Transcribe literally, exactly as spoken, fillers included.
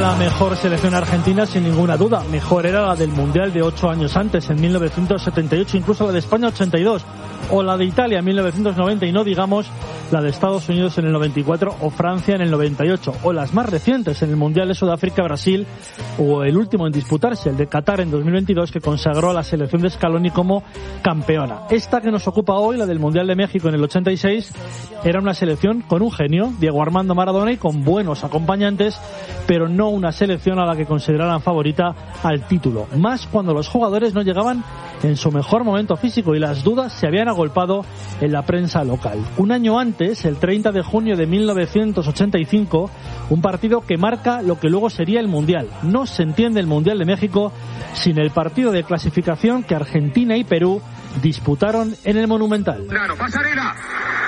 la mejor selección argentina sin ninguna duda. Mejor era la del Mundial de ocho años antes, en mil novecientos setenta y ocho, incluso la de España ochenta y dos, o la de Italia en mil novecientos noventa, y no digamos la de Estados Unidos en el noventa y cuatro o Francia en el noventa y ocho, o las más recientes en el Mundial de Sudáfrica, Brasil, o el último en disputarse, el de Qatar en dos mil veintidós, que consagró a la selección de Scaloni como campeona. Esta que nos ocupa hoy, la del Mundial de México en el ochenta y seis, era una selección con un genio, Diego Armando Maradona, y con buenos acompañantes, pero no una selección a la que consideraran favorita al título, más cuando los jugadores no llegaban en su mejor momento físico y las dudas se habían agolpado en la prensa local. Un año antes, el treinta de junio de mil novecientos ochenta y cinco, un partido que marca lo que luego sería el Mundial. No se entiende el Mundial de México sin el partido de clasificación que Argentina y Perú disputaron en el Monumental. Claro, pasarela.